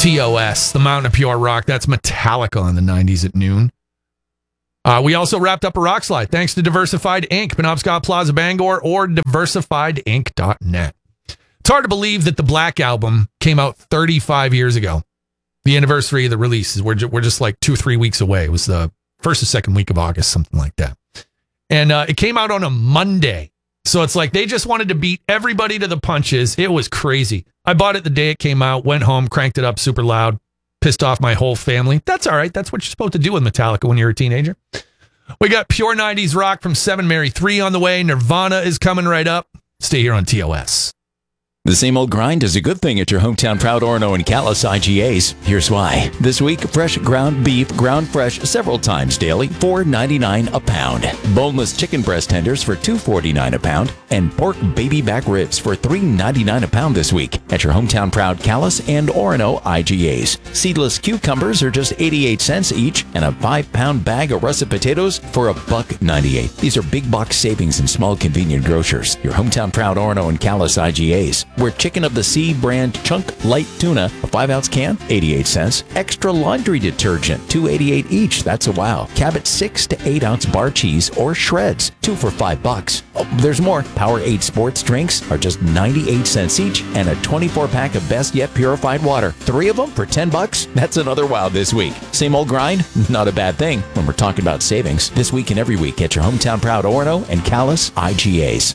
TOS, the Mountain of Pure Rock. That's Metallica in the 90s at noon. We also wrapped up a rock slide thanks to Diversified Inc., Penobscot Plaza, Bangor, or diversifiedinc.net. It's hard to believe that the Black Album came out 35 years ago. The anniversary of the release is we're just like 2 or 3 weeks away. It was the first or second week of August, something like that. And it came out on a Monday. So it's like they just wanted to beat everybody to the punches. It was crazy. I bought it the day it came out, went home, cranked it up super loud, pissed off my whole family. That's all right. That's what you're supposed to do with Metallica when you're a teenager. We got Pure 90s Rock from 7 Mary 3 on the way. Nirvana is coming right up. Stay here on TOS. The same old grind is a good thing at your hometown Proud Orono and Callis IGAs. Here's why. This week, fresh ground beef, ground fresh several times daily, $4.99 a pound. Boneless chicken breast tenders for $2.49 a pound. And pork baby back ribs for $3.99 a pound this week at your hometown Proud Callis and Orono IGAs. Seedless cucumbers are just 88 cents each, and a 5-pound bag of russet potatoes for $1.98. These are big box savings in small convenient grocers. Your hometown Proud Orono and Callis IGAs. Where Chicken of the Sea brand Chunk Light Tuna, a 5-ounce can, 88 cents. Extra laundry detergent, $2.88 each. That's a wow. Cabot 6 to 8 ounce bar cheese or shreds, 2 for $5. Oh, there's more. Powerade sports drinks are just 98 cents each, and a 24-pack of Best Yet purified water. 3 of them for $10. That's another wow this week. Same old grind? Not a bad thing when we're talking about savings. This week and every week at your hometown Proud Orono and Callis IGAs.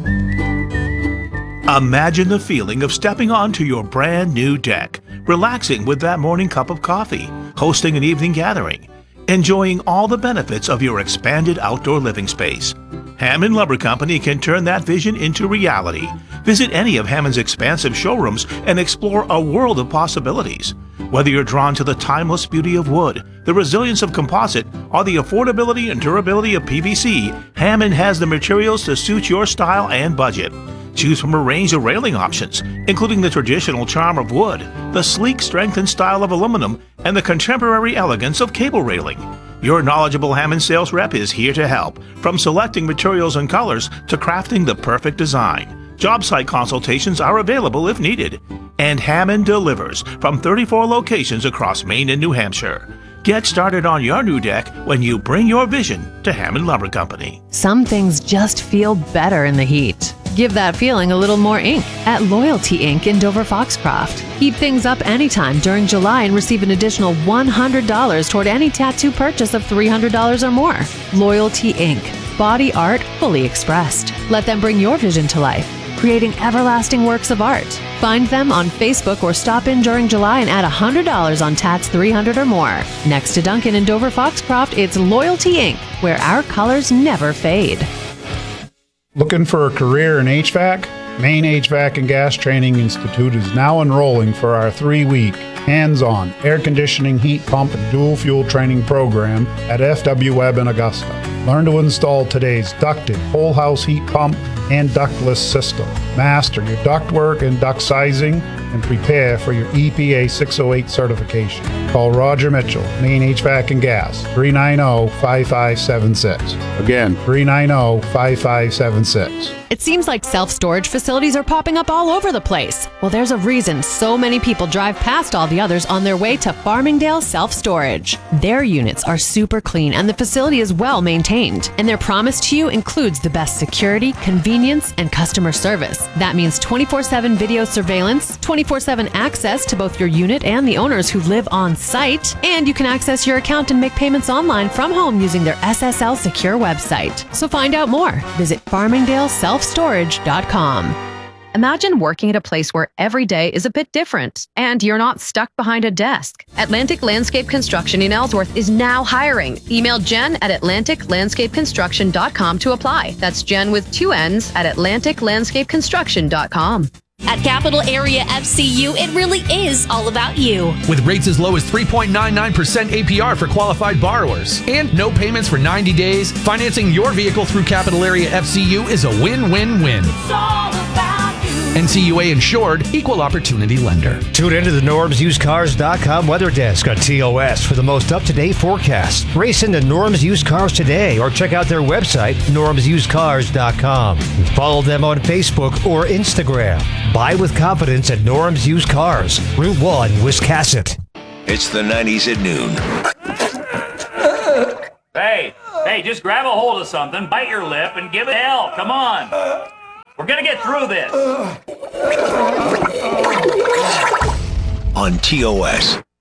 Imagine the feeling of stepping onto your brand new deck, relaxing with that morning cup of coffee, hosting an evening gathering, enjoying all the benefits of your expanded outdoor living space. Hammond Lumber Company can turn that vision into reality. Visit any of Hammond's expansive showrooms and explore a world of possibilities. Whether you're drawn to the timeless beauty of wood, the resilience of composite, or the affordability and durability of PVC, Hammond has the materials to suit your style and budget. Choose from a range of railing options, including the traditional charm of wood, the sleek strength and style of aluminum, and the contemporary elegance of cable railing. Your knowledgeable Hammond sales rep is here to help, from selecting materials and colors to crafting the perfect design. Job site consultations are available if needed. And Hammond delivers from 34 locations across Maine and New Hampshire. Get started on your new deck when you bring your vision to Hammond Lumber Company. Some things just feel better in the heat. Give that feeling a little more ink at Loyalty Ink in Dover Foxcroft. Heat things up anytime during July and receive an additional $100 toward any tattoo purchase of $300 or more. Loyalty Ink. Body art fully expressed. Let them bring your vision to life, creating everlasting works of art. Find them on Facebook or stop in during July and add $100 on tats 300 or more. Next to Duncan in Dover Foxcroft, it's Loyalty Ink, where our colors never fade. Looking for a career in HVAC? Maine HVAC and Gas Training Institute is now enrolling for our 3-week hands-on air conditioning, heat pump, and dual fuel training program at FW Webb in Augusta. Learn to install today's ducted whole house heat pump and ductless system. Master your ductwork and duct sizing and prepare for your EPA 608 certification. Call Roger Mitchell, Maine HVAC and Gas, 390-5576. Again, 390-5576. It seems like self-storage facilities are popping up all over the place. Well, there's a reason so many people drive past all the others on their way to Farmingdale Self-Storage. Their units are super clean and the facility is well maintained. And their promise to you includes the best security, convenience, and customer service. That means 24/7 video surveillance, 24/7 access to both your unit and the owners who live on site, and you can access your account and make payments online from home using their SSL secure website. So find out more. Visit FarmingdaleSelfStorage.com. Imagine working at a place where every day is a bit different and you're not stuck behind a desk. Atlantic Landscape Construction in Ellsworth is now hiring. Email Jen at AtlanticLandscapeConstruction.com to apply. That's Jen with 2 N's at AtlanticLandscapeConstruction.com. At Capital Area FCU, it really is all about you. With rates as low as 3.99% APR for qualified borrowers and no payments for 90 days, financing your vehicle through Capital Area FCU is a win-win-win. It's all about you. NCUA insured, equal opportunity lender. Tune into the normsusedcars.com weather desk on TOS for the most up-to-date forecast. Race into Norm's Used Cars today or check out their website, normsusedcars.com. And follow them on Facebook or Instagram. Buy with confidence at Norm's Used Cars, Route 1, Wiscasset. It's the 90s at noon. Hey, just grab a hold of something, bite your lip, and give it hell. Come on. We're going to get through this. On TOS.